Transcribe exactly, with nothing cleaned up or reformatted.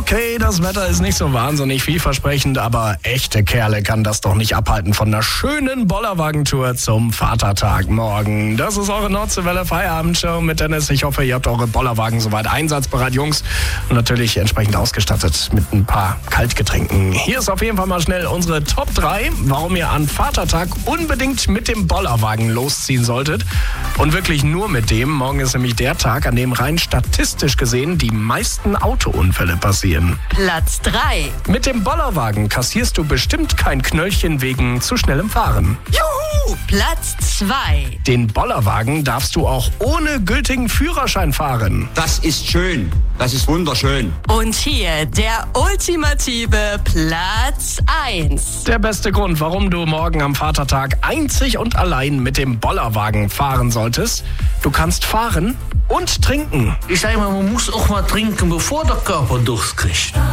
Okay, das Wetter ist nicht so wahnsinnig vielversprechend, aber echte Kerle kann das doch nicht abhalten von einer schönen Bollerwagentour zum Vatertag morgen. Das ist eure Nordseewelle Feierabendshow mit Dennis. Ich hoffe, ihr habt eure Bollerwagen soweit einsatzbereit, Jungs. Und natürlich entsprechend ausgestattet mit ein paar Kaltgetränken. Hier ist auf jeden Fall mal schnell unsere Top drei, warum ihr an Vatertag unbedingt mit dem Bollerwagen losziehen solltet. Und wirklich nur mit dem. Morgen ist nämlich der Tag, an dem rein statistisch gesehen die meisten Autounfälle passieren. Platz drei. Mit dem Bollerwagen kassierst du bestimmt kein Knöllchen wegen zu schnellem Fahren. Juhu! Platz zwei. Den Bollerwagen darfst du auch ohne gültigen Führerschein fahren. Das ist schön. Das ist wunderschön. Und hier der ultimative Platz eins. Der beste Grund, warum du morgen am Vatertag einzig und allein mit dem Bollerwagen fahren solltest: Du kannst fahren und trinken. Ich sage mal, man muss auch mal trinken, bevor der Körper Durst kriegt.